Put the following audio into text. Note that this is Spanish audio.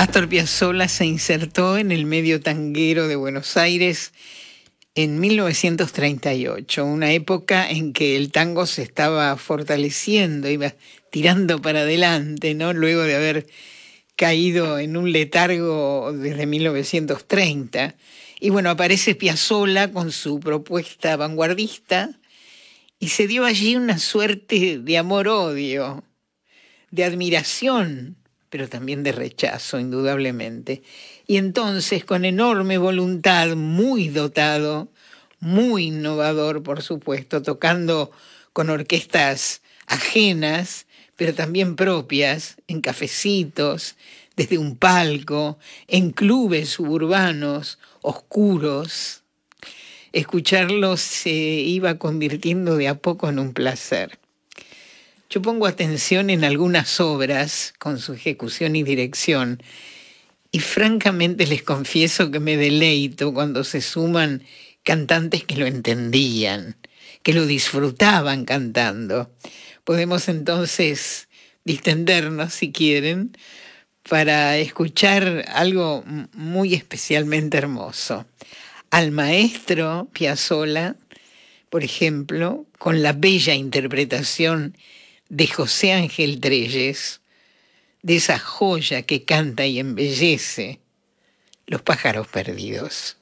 Astor Piazzolla se insertó en el medio tanguero de Buenos Aires en 1938, una época en que el tango se estaba fortaleciendo, iba tirando para adelante, ¿no? Luego de haber caído en un letargo desde 1930. Y bueno, aparece Piazzolla con su propuesta vanguardista y se dio allí una suerte de amor-odio, de admiración, pero también de rechazo, indudablemente. Y entonces, con enorme voluntad, muy dotado, muy innovador, por supuesto, tocando con orquestas ajenas, pero también propias, en cafecitos, desde un palco, en clubes suburbanos, oscuros. Escucharlos se iba convirtiendo de a poco en un placer. Yo pongo atención en algunas obras con su ejecución y dirección y francamente les confieso que me deleito cuando se suman cantantes que lo entendían, que lo disfrutaban cantando. Podemos entonces distendernos, si quieren, para escuchar algo muy especialmente hermoso. Al maestro Piazzolla, por ejemplo, con la bella interpretación de José Ángel Trelles, de esa joya que canta y embellece, Los pájaros perdidos.